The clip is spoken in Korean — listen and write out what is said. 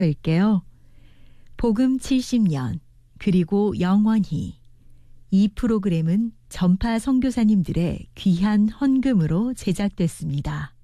할게요. 복음 70년 그리고 영원히. 이 프로그램은 전파 선교사님들의 귀한 헌금으로 제작됐습니다.